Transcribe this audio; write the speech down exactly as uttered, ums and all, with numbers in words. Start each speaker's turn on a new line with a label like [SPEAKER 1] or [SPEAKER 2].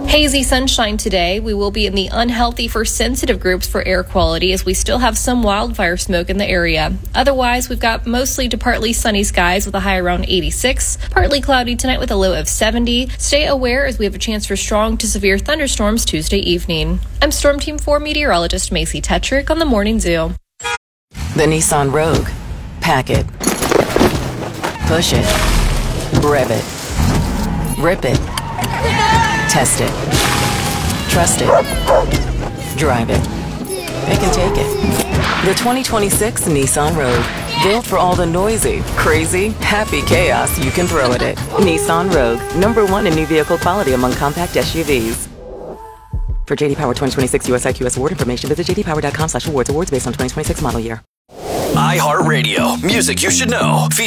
[SPEAKER 1] Hazy sunshine today. We will be in the unhealthy for sensitive groups for air quality as we still have some wildfire smoke in the area. Otherwise, we've got mostly to partly sunny skies with a high around eighty-six. Partly cloudy tonight with a low of seventy. Stay aware as we have a chance for strong to severe thunderstorms Tuesday evening. I'm Storm Team four meteorologist Macy Tetrick on the Morning Zoo.
[SPEAKER 2] The Nissan Rogue. Pack it. Push it. Rev it. Rip it. Test it. Trust it. Drive it. Pick and take it. The twenty twenty-six Nissan Rogue. Built for all the noisy, crazy, happy chaos you can throw at it. Nissan Rogue. Number one in new vehicle quality among compact S U Vs. For J D Power twenty twenty-six U S I Q S award information, visit j d power dot com slash awards. Awards based on twenty twenty-six model year.
[SPEAKER 3] iHeartRadio. Music you should know. Featuring